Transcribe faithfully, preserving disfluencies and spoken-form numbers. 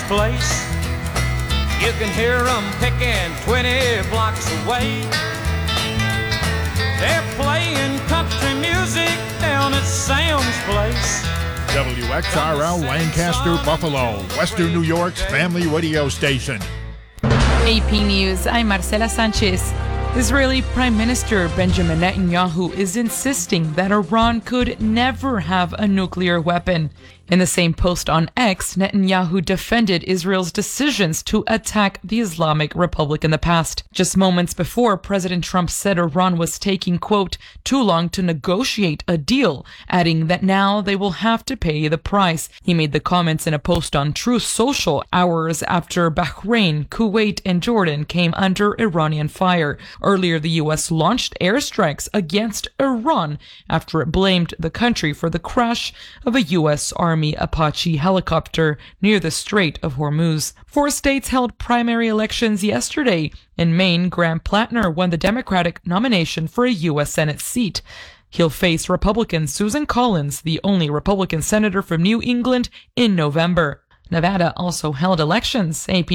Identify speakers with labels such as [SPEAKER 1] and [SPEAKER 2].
[SPEAKER 1] place. You can hear them picking twenty blocks away. They're playing country music down at Sam's Place.
[SPEAKER 2] W X R L Lancaster, Buffalo, Western New York's family radio station.
[SPEAKER 3] A P News, I'm Marcela Sanchez. Israeli Prime Minister Benjamin Netanyahu is insisting that Iran could never have a nuclear weapon. In the same post on X, Netanyahu defended Israel's decisions to attack the Islamic Republic in the past. Just moments before, President Trump said Iran was taking, quote, too long to negotiate a deal, adding that now they will have to pay the price. He made the comments in a post on Truth Social hours after Bahrain, Kuwait, and Jordan came under Iranian fire. Earlier, the U S launched airstrikes against Iran after it blamed the country for the crash of a U S Army Apache helicopter near the Strait of Hormuz. Four states held primary elections yesterday. In Maine, Graham Plattner won the Democratic nomination for a U S Senate seat. He'll face Republican Susan Collins, the only Republican senator from New England, in November. Nevada also held elections. A P